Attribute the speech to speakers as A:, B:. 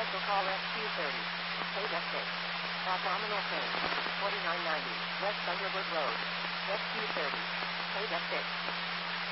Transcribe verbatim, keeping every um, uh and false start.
A: Cancel call S Q thirty. Paid F six. Abdominal pain. forty-nine ninety. West Thunderbird Road. S Q thirty. Paid F six.